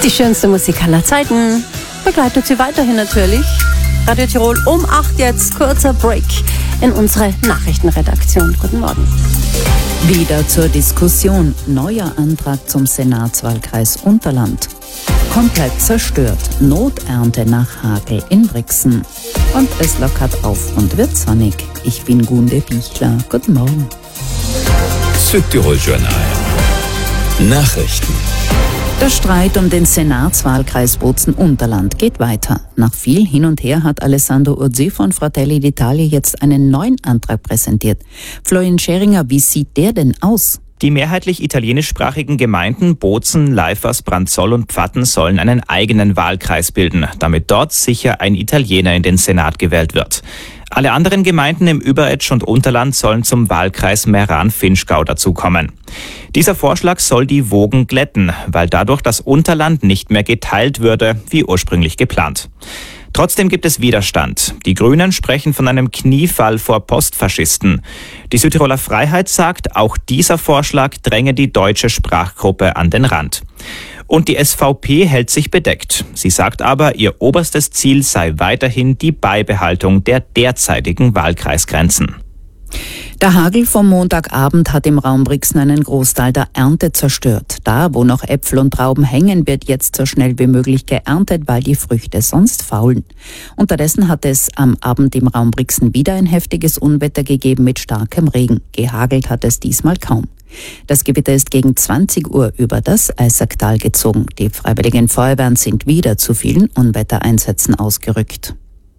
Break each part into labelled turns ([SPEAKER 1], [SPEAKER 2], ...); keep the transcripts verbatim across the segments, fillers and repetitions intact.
[SPEAKER 1] Die schönste Musik aller Zeiten begleitet Sie weiterhin natürlich. Radio Tirol um acht jetzt, kurzer Break in unsere Nachrichtenredaktion. Guten Morgen.
[SPEAKER 2] Wieder zur Diskussion. Neuer Antrag zum Senatswahlkreis Unterland. Komplett zerstört. Noternte nach Hagel in Brixen. Und es lockert auf und wird sonnig. Ich bin Gunde Bichler. Guten Morgen.
[SPEAKER 3] Südtirol-Journal. Nachrichten.
[SPEAKER 2] Der Streit um den Senatswahlkreis Bozen-Unterland geht weiter. Nach viel Hin und Her hat Alessandro Urzi von Fratelli d'Italia jetzt einen neuen Antrag präsentiert. Florian Scheringer, wie sieht der denn aus?
[SPEAKER 4] Die mehrheitlich italienischsprachigen Gemeinden Bozen, Leifers, Branzoll und Pfatten sollen einen eigenen Wahlkreis bilden, damit dort sicher ein Italiener in den Senat gewählt wird. Alle anderen Gemeinden im Überetsch und Unterland sollen zum Wahlkreis Meran-Finchgau dazukommen. Dieser Vorschlag soll die Wogen glätten, weil dadurch das Unterland nicht mehr geteilt würde, wie ursprünglich geplant. Trotzdem gibt es Widerstand. Die Grünen sprechen von einem Kniefall vor Postfaschisten. Die Südtiroler Freiheit sagt, auch dieser Vorschlag dränge die deutsche Sprachgruppe an den Rand. Und die S V P hält sich bedeckt. Sie sagt aber, ihr oberstes Ziel sei weiterhin die Beibehaltung der derzeitigen Wahlkreisgrenzen.
[SPEAKER 2] Der Hagel vom Montagabend hat im Raum Brixen einen Großteil der Ernte zerstört. Da, wo noch Äpfel und Trauben hängen, wird jetzt so schnell wie möglich geerntet, weil die Früchte sonst faulen. Unterdessen hat es am Abend im Raum Brixen wieder ein heftiges Unwetter gegeben mit starkem Regen. Gehagelt hat es diesmal kaum. Das Gewitter ist gegen zwanzig Uhr über das Eisacktal gezogen. Die Freiwilligen Feuerwehren sind wieder zu vielen Unwettereinsätzen ausgerückt.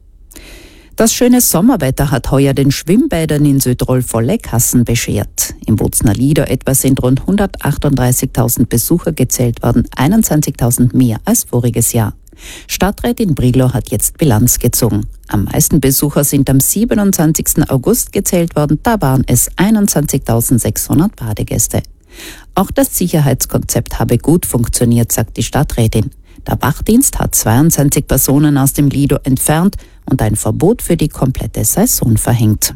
[SPEAKER 2] Das schöne Sommerwetter hat heuer den Schwimmbädern in Südtirol volle Kassen beschert. Im Bozener Lieder etwa sind rund hundertachtunddreißigtausend Besucher gezählt worden, einundzwanzigtausend mehr als voriges Jahr. Stadträtin Brilo hat jetzt Bilanz gezogen. Am meisten Besucher sind am siebenundzwanzigsten August gezählt worden, da waren es einundzwanzigtausendsechshundert Badegäste. Auch das Sicherheitskonzept habe gut funktioniert, sagt die Stadträtin. Der Wachdienst hat zweiundzwanzig Personen aus dem Lido entfernt und ein Verbot für die komplette Saison verhängt.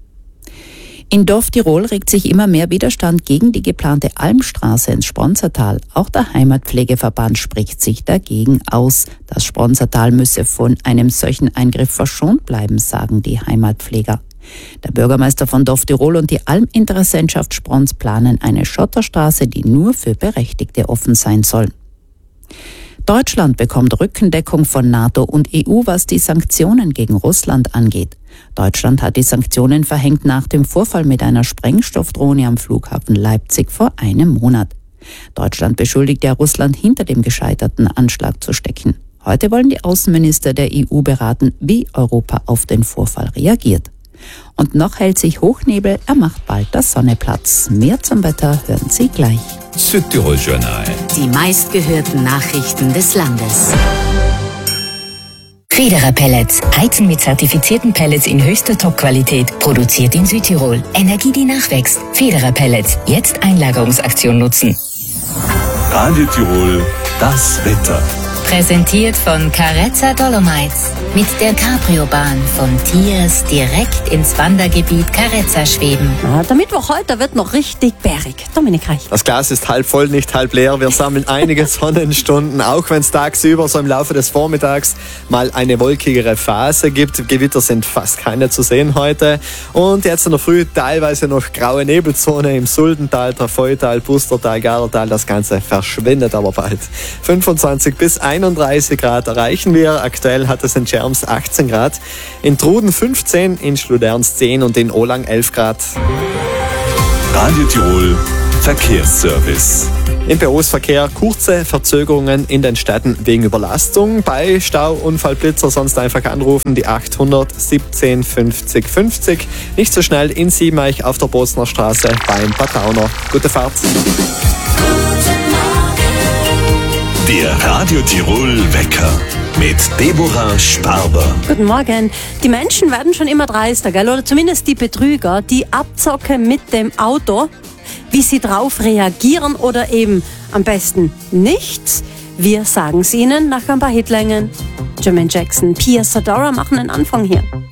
[SPEAKER 2] In Dorf Tirol regt sich immer mehr Widerstand gegen die geplante Almstraße ins Sponsertal. Auch der Heimatpflegeverband spricht sich dagegen aus. Das Sponsertal müsse von einem solchen Eingriff verschont bleiben, sagen die Heimatpfleger. Der Bürgermeister von Dorf Tirol und die Alminteressentschaft Sprons planen eine Schotterstraße, die nur für Berechtigte offen sein soll. Deutschland bekommt Rückendeckung von NATO und E U, was die Sanktionen gegen Russland angeht. Deutschland hat die Sanktionen verhängt nach dem Vorfall mit einer Sprengstoffdrohne am Flughafen Leipzig vor einem Monat. Deutschland beschuldigt ja Russland, hinter dem gescheiterten Anschlag zu stecken. Heute wollen die Außenminister der E U beraten, wie Europa auf den Vorfall reagiert. Und noch hält sich Hochnebel, er macht bald das Sonne Platz. Mehr zum Wetter hören Sie gleich.
[SPEAKER 3] Südtirol-Journal.
[SPEAKER 5] Die meistgehörten Nachrichten des Landes. Federer Pellets. Heizen mit zertifizierten Pellets in höchster Top-Qualität. Produziert in Südtirol. Energie, die nachwächst. Federer Pellets. Jetzt Einlagerungsaktion nutzen.
[SPEAKER 3] Radio Tirol, das Wetter.
[SPEAKER 5] Präsentiert von Carezza Dolomites. Mit der Cabrio-Bahn von Tiers direkt ins Wandergebiet Carezza schweben.
[SPEAKER 1] Ja, der Mittwoch heute wird noch richtig bärig. Dominik Reich.
[SPEAKER 6] Das Glas ist halb voll, nicht halb leer. Wir sammeln einige Sonnenstunden, auch wenn es tagsüber so im Laufe des Vormittags mal eine wolkigere Phase gibt. Gewitter sind fast keine zu sehen heute. Und jetzt in der Früh teilweise noch graue Nebelzone im Suldental, Trafeutal, Pustertal, Gardertal. Das Ganze verschwindet aber bald. fünfundzwanzig bis einunddreißig Grad erreichen wir. Aktuell hat es in Scherms achtzehn Grad, in Truden fünfzehn, in Schluderns zehn und in Olang elf Grad.
[SPEAKER 3] Radio Tirol Verkehrsservice.
[SPEAKER 6] Im Berufsverkehr kurze Verzögerungen in den Städten wegen Überlastung. Bei Stau, Unfall, Blitzer sonst einfach anrufen, die achthundert siebzehn fünfzig fünfzig. Nicht so schnell in Siebeneich auf der Bozener Straße beim Patauner. Gute Fahrt.
[SPEAKER 3] Der Radio Tirol Wecker mit Deborah Sparber.
[SPEAKER 1] Guten Morgen. Die Menschen werden schon immer dreister, gell? Oder zumindest die Betrüger, die abzocken mit dem Auto. Wie sie drauf reagieren oder eben am besten nichts. Wir sagen es Ihnen nach ein paar Hitlängen. Jermaine Jackson, Pia Sadora machen einen Anfang hier.